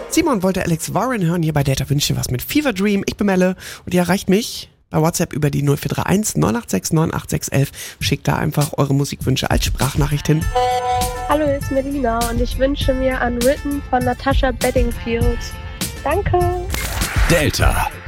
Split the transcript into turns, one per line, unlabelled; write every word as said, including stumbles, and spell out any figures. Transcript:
Simon wollte Alex Warren hören, hier bei Delta Wünsche was mit Fever Dream. Ich bin Melle und ihr erreicht mich bei WhatsApp über die null vier drei eins neun acht sechs neun acht sechs eins eins. Schickt da einfach eure Musikwünsche als Sprachnachricht hin.
Hallo, hier ist Melina und ich wünsche mir Unwritten von Natasha Bedingfield. Danke.
Delta